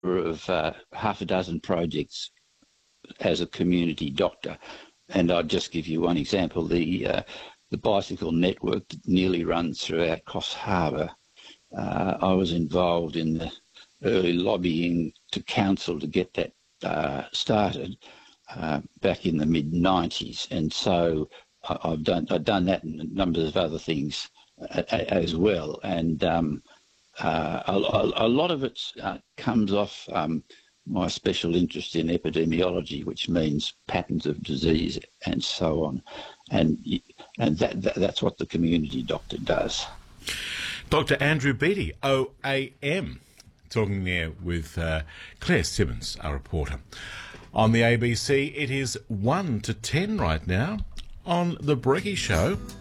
of half a dozen projects as a community doctor. And I'll just give you one example. The bicycle network that nearly runs throughout Coffs Harbour. I was involved in the early lobbying to council to get that started back in the mid-90s. And so I've done that and a number of other things as well. And a lot of it comes off my special interest in epidemiology, which means patterns of disease and so on. And that's what the community doctor does. Dr. Andrew Beattie, OAM, talking there with Claire Simmons, our reporter. On the ABC, it is 1 to 10 right now on The Brekkie Show.